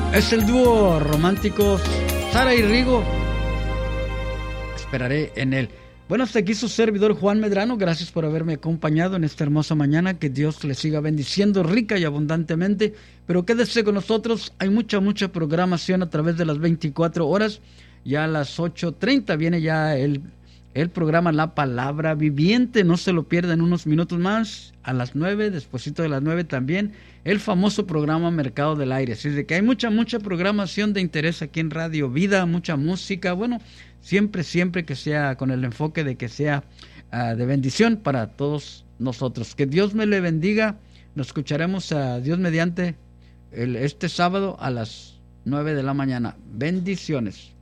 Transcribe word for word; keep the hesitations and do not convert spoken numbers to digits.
Es el dúo romántico Sara y Rigo. Esperaré en él. Bueno, hasta aquí su servidor Juan Medrano. Gracias por haberme acompañado en esta hermosa mañana. Que Dios le siga bendiciendo rica y abundantemente. Pero quédese con nosotros. Hay mucha, mucha programación a través de las veinticuatro horas. Ya a las ocho treinta viene ya el, el programa La Palabra Viviente. No se lo pierda en unos minutos más. A las nueve, despuesito de las nueve también, el famoso programa Mercado del Aire. Así de que hay mucha, mucha programación de interés aquí en Radio Vida. Mucha música. Bueno, siempre, siempre que sea con el enfoque de que sea uh, de bendición para todos nosotros. Que Dios me le bendiga. Nos escucharemos a Dios mediante el, este sábado a las nueve de la mañana. Bendiciones.